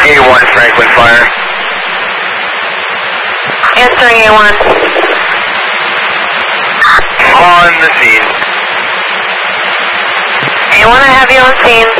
A1 Franklin Fire. Answering A1. On the scene. A1, I have you on scene.